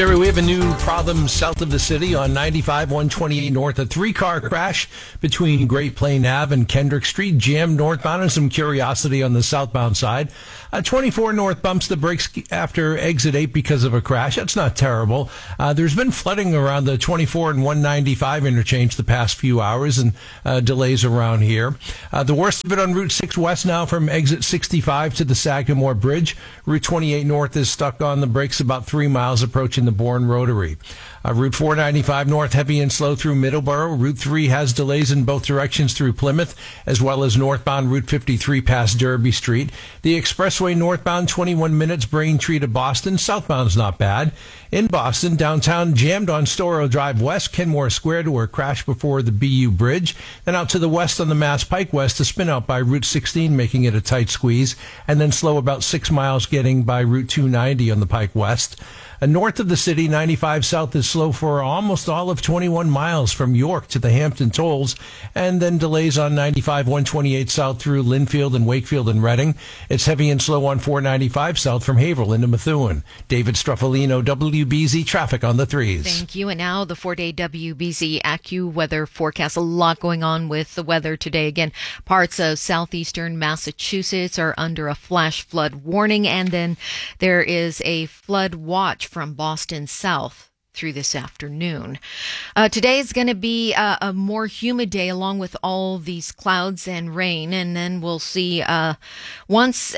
Jerry, we have a new problem south of the city on 95-128 north. A three-car crash between Great Plain Ave and Kendrick Street, jammed northbound, and some curiosity on the southbound side. 24 north bumps the brakes after exit 8 because of a crash. That's not terrible. There's been flooding around the 24 and 195 interchange the past few hours and delays around here. The worst of it on Route 6 West now from exit 65 to the Sagamore Bridge. Route 28 north is stuck on the brakes about 3 miles approaching the Bourne Rotary. Route 495 north, heavy and slow through Middleborough. Route 3 has delays in both directions through Plymouth, as well as northbound Route 53 past Derby Street. The expressway northbound, 21 minutes, Braintree to Boston. Southbound's not bad. In Boston, downtown jammed on Storrow Drive West, Kenmore Square to a crash before the BU Bridge. Then out to the west on the Mass Pike West, a spin out by Route 16, making it a tight squeeze. And then slow about 6 miles getting by Route 290 on the Pike West. North of the city, 95 south is slow for almost all of 21 miles from York to the Hampton Tolls, and then delays on 95-128 south through Linfield and Wakefield and Reading. It's heavy and slow on 495 south from Haverhill into Methuen. David Struffolino, WBZ Traffic on the 3s. Thank you. And now the 4-day WBZ AccuWeather forecast. A lot going on with the weather today. Again, parts of southeastern Massachusetts are under a flash flood warning, and then there is a flood watch from Boston south through this afternoon. Today is going to be a more humid day along with all these clouds and rain, and then we'll see once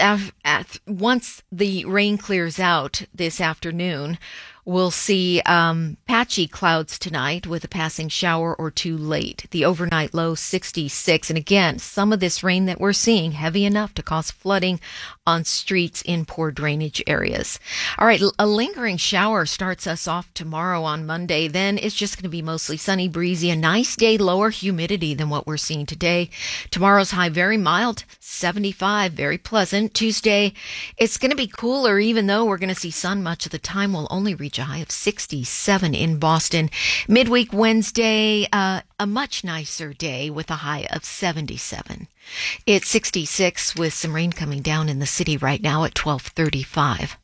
the rain clears out this afternoon, we'll see patchy clouds tonight with a passing shower or two late. The overnight low 66. And again, some of this rain that we're seeing heavy enough to cause flooding on streets in poor drainage areas. All right, a lingering shower starts us off tomorrow on Monday. Then it's just going to be mostly sunny, breezy, a nice day, lower humidity than what we're seeing today. Tomorrow's high very mild, 75, very pleasant. Tuesday, it's going to be cooler, even though we're going to see sun much of the time. We'll only reach a high of 67 in Boston. Midweek Wednesday, a much nicer day with a high of 77. It's 66 with some rain coming down in the city right now at 12:35.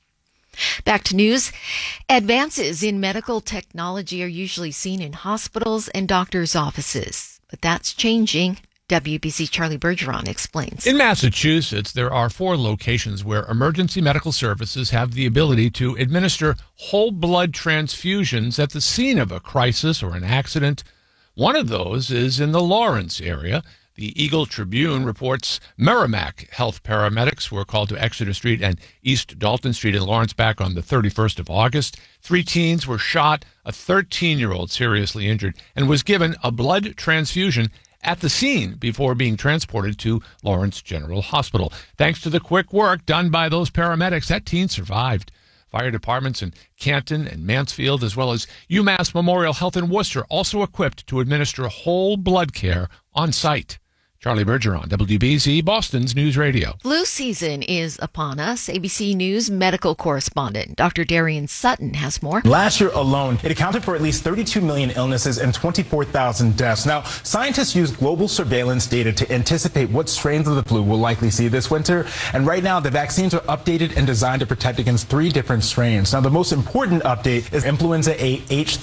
Back to news. Advances in medical technology are usually seen in hospitals and doctors' offices, but that's changing. WBC Charlie Bergeron explains. In Massachusetts, there are 4 locations where emergency medical services have the ability to administer whole blood transfusions at the scene of a crisis or an accident. One of those is in the Lawrence area. The Eagle Tribune reports Merrimack health paramedics were called to Exeter Street and East Dalton Street in Lawrence back on the 31st of August. 3 teens were shot, a 13-year-old seriously injured, and was given a blood transfusion at the scene before being transported to Lawrence General Hospital. Thanks to the quick work done by those paramedics, that teen survived. Fire departments in Canton and Mansfield, as well as UMass Memorial Health in Worcester, also equipped to administer whole blood care on site. Charlie Bergeron, WBZ, Boston's News Radio. Flu season is upon us. ABC News medical correspondent Dr. Darian Sutton has more. Last year alone, it accounted for at least 32 million illnesses and 24,000 deaths. Now, scientists use global surveillance data to anticipate what strains of the flu we'll likely see this winter. And right now, the vaccines are updated and designed to protect against 3 different strains. Now, the most important update is influenza A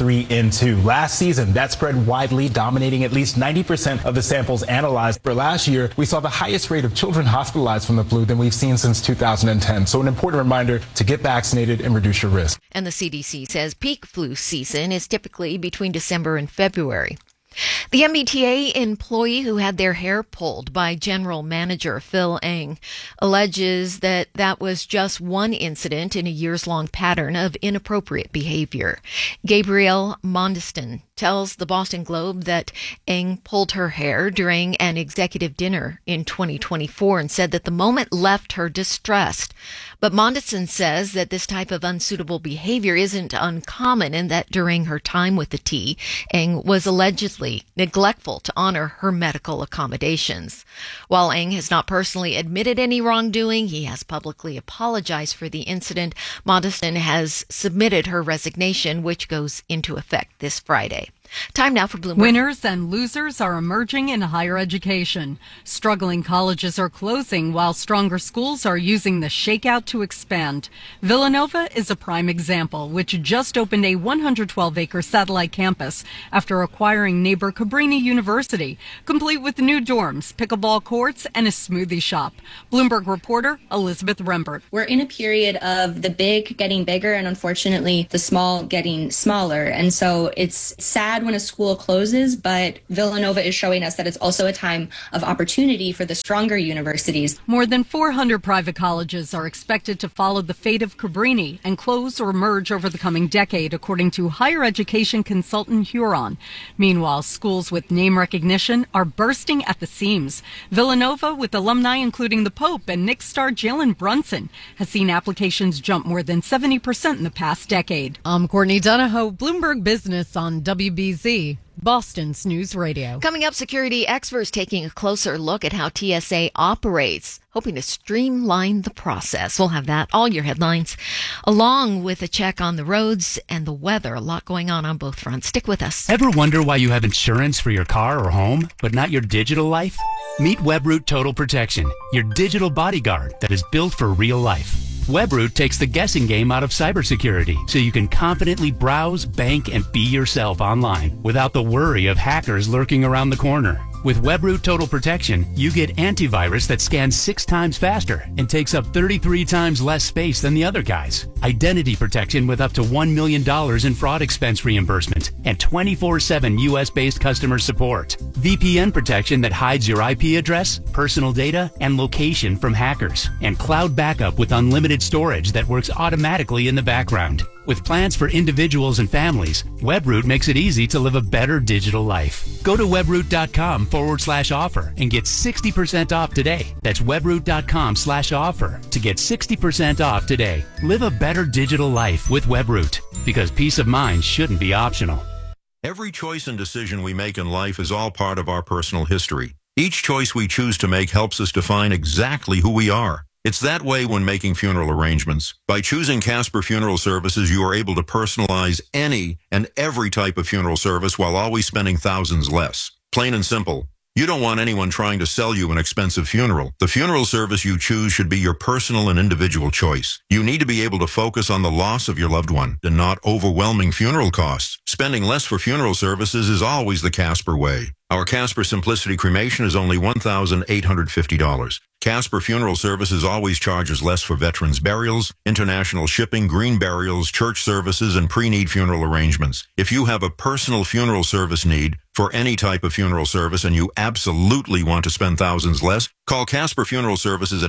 H3N2. Last season, that spread widely, dominating at least 90% of the samples analyzed. Last year, we saw the highest rate of children hospitalized from the flu than we've seen since 2010. So an important reminder to get vaccinated and reduce your risk. And the CDC says peak flu season is typically between December and February. The MBTA employee who had their hair pulled by General Manager Phil Eng alleges that was just one incident in a years-long pattern of inappropriate behavior. Gabrielle Mondeston tells the Boston Globe that Eng pulled her hair during an executive dinner in 2024 and said that the moment left her distressed. But Mondeston says that this type of unsuitable behavior isn't uncommon and that during her time with the T, Eng was allegedly neglectful to honor her medical accommodations. While Eng has not personally admitted any wrongdoing, he has publicly apologized for the incident. Mondeston has submitted her resignation, which goes into effect this Friday. Time now for Bloomberg. Winners and losers are emerging in higher education. Struggling colleges are closing while stronger schools are using the shakeout to expand. Villanova is a prime example, which just opened a 112-acre satellite campus after acquiring neighbor Cabrini University, complete with new dorms, pickleball courts, and a smoothie shop. Bloomberg reporter Elizabeth Rembert. We're in a period of the big getting bigger and unfortunately the small getting smaller. And so it's sad when a school closes, but Villanova is showing us that it's also a time of opportunity for the stronger universities. More than 400 private colleges are expected to follow the fate of Cabrini and close or merge over the coming decade, according to higher education consultant Huron. Meanwhile, schools with name recognition are bursting at the seams. Villanova, with alumni including the Pope and Knicks star Jalen Brunson, has seen applications jump more than 70% in the past decade. I'm Courtney Donahoe, Bloomberg Business on WBZ, Boston's News Radio. Coming up, security experts taking a closer look at how TSA operates, hoping to streamline the process. We'll have that, all your headlines, along with a check on the roads and the weather. A lot going on both fronts. Stick with us. Ever wonder why you have insurance for your car or home, but not your digital life? Meet WebRoot Total Protection, your digital bodyguard that is built for real life. WebRoot takes the guessing game out of cybersecurity so you can confidently browse, bank, and be yourself online without the worry of hackers lurking around the corner. With WebRoot Total Protection, you get antivirus that scans 6 times faster and takes up 33 times less space than the other guys. Identity protection with up to $1 million in fraud expense reimbursement and 24/7 U.S.-based customer support. VPN protection that hides your IP address, personal data, and location from hackers. And cloud backup with unlimited storage that works automatically in the background. With plans for individuals and families, WebRoot makes it easy to live a better digital life. Go to webroot.com/offer and get 60% off today. That's webroot.com/offer to get 60% off today. Live a better digital life with WebRoot, because peace of mind shouldn't be optional. Every choice and decision we make in life is all part of our personal history. Each choice we choose to make helps us define exactly who we are. It's that way when making funeral arrangements. By choosing Casper Funeral Services, you are able to personalize any and every type of funeral service while always spending thousands less. Plain and simple. You don't want anyone trying to sell you an expensive funeral. The funeral service you choose should be your personal and individual choice. You need to be able to focus on the loss of your loved one and not overwhelming funeral costs. Spending less for funeral services is always the Casper way. Our Casper Simplicity Cremation is only $1,850. Casper Funeral Services always charges less for veterans' burials, international shipping, green burials, church services, and pre-need funeral arrangements. If you have a personal funeral service need for any type of funeral service and you absolutely want to spend thousands less, call Casper Funeral Services at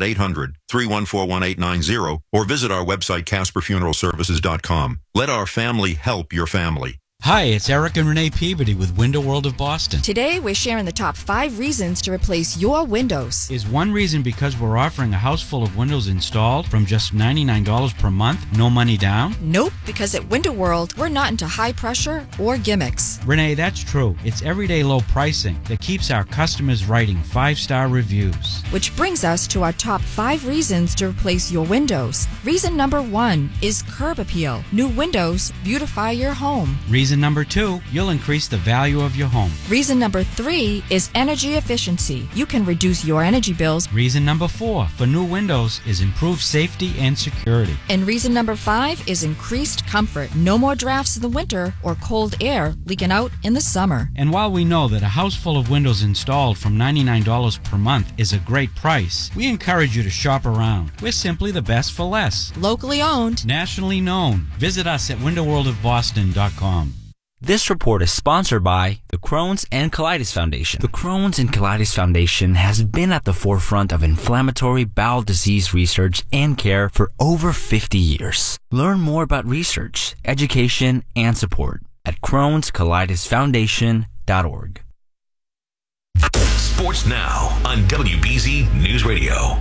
800-314-1890 or visit our website, CasperFuneralServices.com. Let our family help your family. Hi, it's Eric and Renee Peabody with Window World of Boston. Today, we're sharing the top 5 reasons to replace your windows. Is one reason because we're offering a house full of windows installed from just $99 per month, no money down? Nope, because at Window World, we're not into high pressure or gimmicks. Renee, that's true. It's everyday low pricing that keeps our customers writing 5-star reviews. Which brings us to our top 5 reasons to replace your windows. Reason number 1 is curb appeal. New windows beautify your home. Reason number 2, you'll increase the value of your home. Reason number 3 is energy efficiency. You can reduce your energy bills. Reason number 4 for new windows is improved safety and security. And reason number 5 is increased comfort. No more drafts in the winter or cold air leaking out in the summer. And while we know that a house full of windows installed from $99 per month is a great price, we encourage you to shop around. We're simply the best for less. Locally owned. Nationally known. Visit us at windowworldofboston.com. This report is sponsored by the Crohn's and Colitis Foundation. The Crohn's and Colitis Foundation has been at the forefront of inflammatory bowel disease research and care for over 50 years. Learn more about research, education, and support at Crohn'sColitisFoundation.org. Sports Now on WBZ News Radio.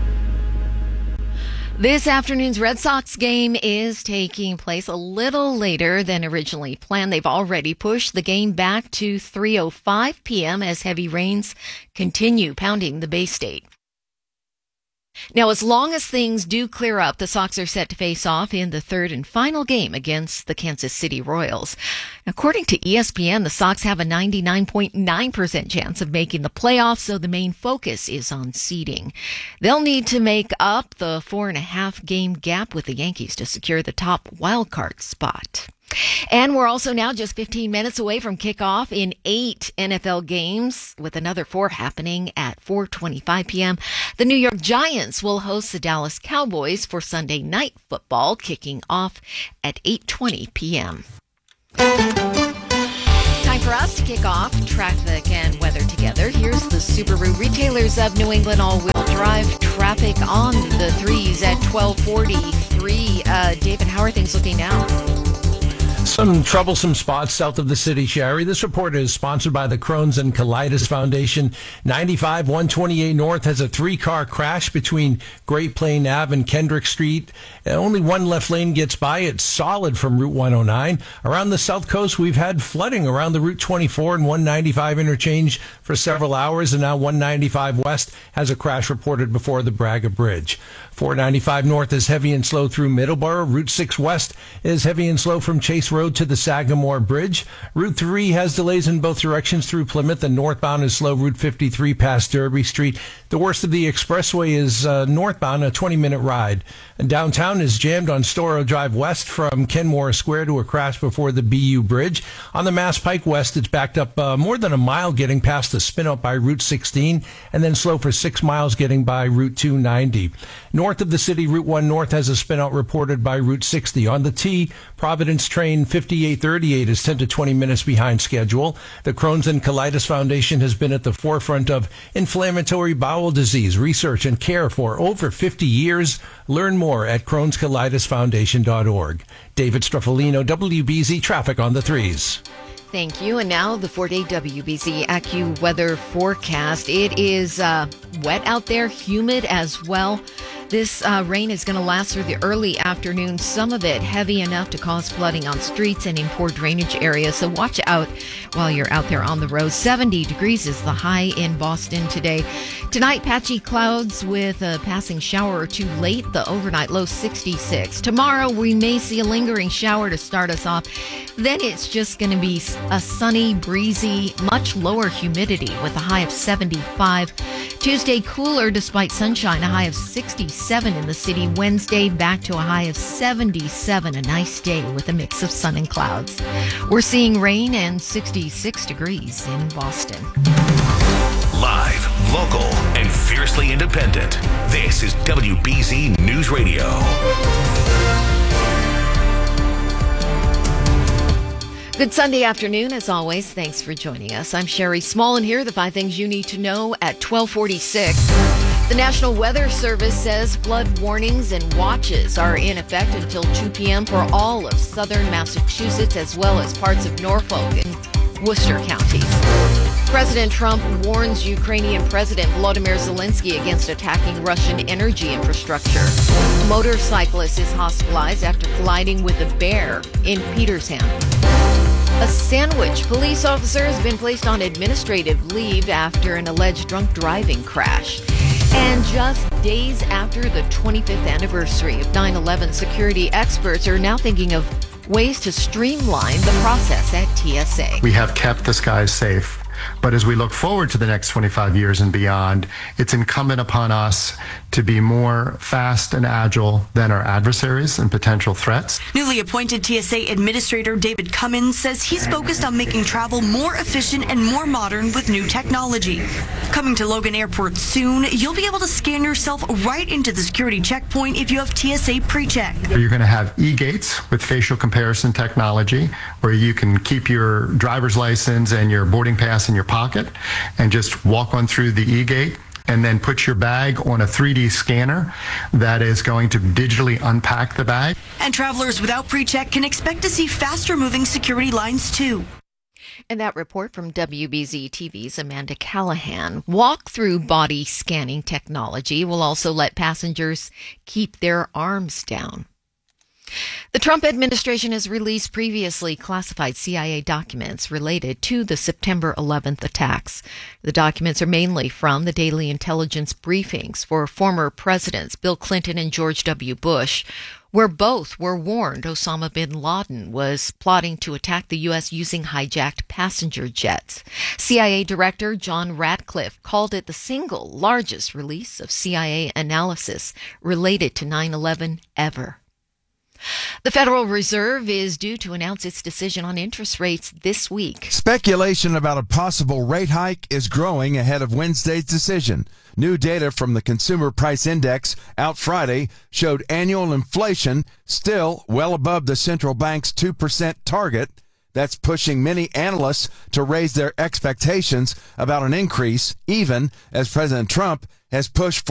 This afternoon's Red Sox game is taking place a little later than originally planned. They've already pushed the game back to 3:05 p.m. as heavy rains continue pounding the Bay State. Now, as long as things do clear up, the Sox are set to face off in the third and final game against the Kansas City Royals. According to ESPN, the Sox have a 99.9% chance of making the playoffs, so the main focus is on seeding. They'll need to make up the 4.5 game gap with the Yankees to secure the top wildcard spot. And we're also now just 15 minutes away from kickoff in 8 NFL games, with another 4 happening at 4:25 p.m. The New York Giants will host the Dallas Cowboys for Sunday Night Football, kicking off at 8:20 p.m. Time for us to kick off traffic and weather together. Here's the Subaru Retailers of New England all-wheel drive traffic on the 3s at 12:43. David, how are things looking now? Some troublesome spots south of the city, Sherry. This report is sponsored by the Crohn's and Colitis Foundation. 95-128 North has a 3-car crash between Great Plain Ave and Kendrick Street. Only one left lane gets by. It's solid from Route 109. Around the South Coast, we've had flooding around the Route 24 and 195 interchange for several hours, and now 195 West has a crash reported before the Braga Bridge. 495 North is heavy and slow through Middleborough. Route 6 West is heavy and slow from Chase Road to the Sagamore Bridge. Route 3 has delays in both directions through Plymouth, and northbound is slow Route 53 past Derby Street. The worst of the expressway is northbound, a 20-minute ride. And downtown is jammed on Storrow Drive West from Kenmore Square to a crash before the BU Bridge. On the Mass Pike West, it's backed up more than a mile getting past the spin-out by Route 16, and then slow for 6 miles getting by Route 290. North of the city, Route 1 North has a spin-out reported by Route 60. On the T, Providence train 5838 is 10 to 20 minutes behind schedule. The Crohn's and Colitis Foundation has been at the forefront of inflammatory bowel disease research and care for over 50 years. Learn more at Crohn'sColitisFoundation.org. David Struffolino, WBZ Traffic on the 3s. Thank you. And now the 4-day WBZ AccuWeather forecast. It is wet out there, humid as well. This rain is going to last through the early afternoon, some of it heavy enough to cause flooding on streets and in poor drainage areas. So watch out while you're out there on the road. 70 degrees is the high in Boston today. Tonight, patchy clouds with a passing shower or two late. The overnight low 66. Tomorrow, we may see a lingering shower to start us off. Then it's just going to be a sunny, breezy, much lower humidity with a high of 75. Tuesday, cooler despite sunshine, a high of 67 in the city. Wednesday, back to a high of 77. A nice day with a mix of sun and clouds. We're seeing rain and 66 degrees in Boston. Live, local, and fiercely independent. This is WBZ News Radio. Good Sunday afternoon, as always. Thanks for joining us. I'm Sherry Small, and here are the 5 things you need to know at 12:46. The National Weather Service says flood warnings and watches are in effect until 2 p.m. for all of southern Massachusetts, as well as parts of Norfolk and Worcester counties. President Trump warns Ukrainian President Volodymyr Zelensky against attacking Russian energy infrastructure. A motorcyclist is hospitalized after colliding with a bear in Petersham. A Sandwich police officer has been placed on administrative leave after an alleged drunk driving crash. And just days after the 25th anniversary of 9/11, security experts are now thinking of ways to streamline the process at TSA. We have kept the skies safe. But as we look forward to the next 25 years and beyond, it's incumbent upon us to be more fast and agile than our adversaries and potential threats. Newly appointed TSA Administrator David Cummins says he's focused on making travel more efficient and more modern with new technology. Coming to Logan Airport soon, you'll be able to scan yourself right into the security checkpoint if you have TSA PreCheck. You're going to have e-gates with facial comparison technology where you can keep your driver's license and your boarding pass in your pocket and just walk on through the e-gate and then put your bag on a 3D scanner that is going to digitally unpack the bag. And travelers without PreCheck can expect to see faster moving security lines too. And that report from WBZ TV's Amanda Callahan. Walk-through body scanning technology will also let passengers keep their arms down. The Trump administration has released previously classified CIA documents related to the September 11th attacks. The documents are mainly from the daily intelligence briefings for former presidents Bill Clinton and George W. Bush, where both were warned Osama bin Laden was plotting to attack the U.S. using hijacked passenger jets. CIA Director John Ratcliffe called it the single largest release of CIA analysis related to 9/11 ever. The Federal Reserve is due to announce its decision on interest rates this week. Speculation about a possible rate hike is growing ahead of Wednesday's decision. New data from the Consumer Price Index out Friday showed annual inflation still well above the central bank's 2% target. That's pushing many analysts to raise their expectations about an increase, even as President Trump has pushed for